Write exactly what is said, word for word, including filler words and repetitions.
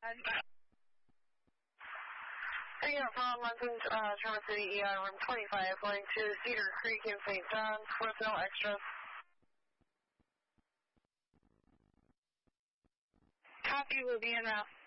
Picking up from Munson, uh, Traverse City E R room twenty-five, going to Cedar Creek in Saint John's with no extras. Copy, will be en route.